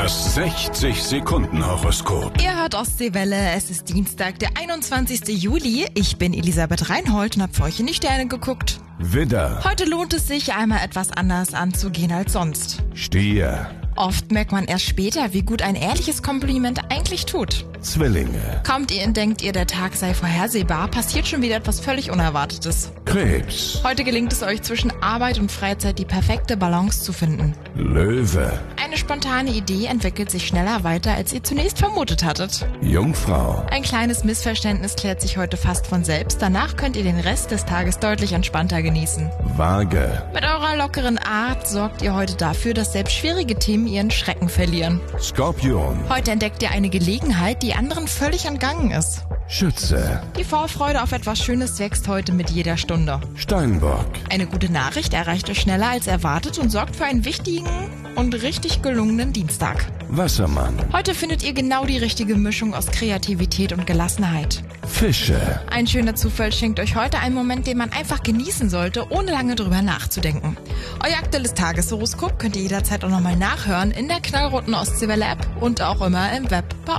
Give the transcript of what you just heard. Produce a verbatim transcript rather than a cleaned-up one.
Das sechzig-Sekunden-Horoskop. Ihr hört Ostseewelle, es ist Dienstag, der einundzwanzigsten Juli. Ich bin Elisabeth Reinhold und hab für euch in die Sterne geguckt. Widder, Heute lohnt es sich, einmal etwas anders anzugehen als sonst. Stier, Oft merkt man erst später, wie gut ein ehrliches Kompliment eigentlich tut. Zwillinge, Kommt ihr und denkt ihr, der Tag sei vorhersehbar, passiert schon wieder etwas völlig Unerwartetes. Krebs, Heute gelingt es euch, zwischen Arbeit und Freizeit die perfekte Balance zu finden. Löwe, Eine spontane Idee entwickelt sich schneller weiter, als ihr zunächst vermutet hattet. Jungfrau, Ein kleines Missverständnis klärt sich heute fast von selbst. Danach könnt ihr den Rest des Tages deutlich entspannter genießen. Waage, Mit eurer lockeren Art sorgt ihr heute dafür, dass selbst schwierige Themen ihren Schrecken verlieren. Skorpion, Heute entdeckt ihr eine Gelegenheit, die anderen völlig entgangen ist. Schütze, Die Vorfreude auf etwas Schönes wächst heute mit jeder Stunde. Steinbock, Eine gute Nachricht erreicht euch schneller als erwartet und sorgt für einen wichtigen und richtig gelungenen Dienstag. Wassermann, Heute findet ihr genau die richtige Mischung aus Kreativität und Gelassenheit. Fische. Ein schöner Zufall schenkt euch heute einen Moment, den man einfach genießen sollte, ohne lange drüber nachzudenken. Euer aktuelles Tageshoroskop könnt ihr jederzeit auch nochmal nachhören in der knallroten Ostseewelle-App und auch immer im Web bei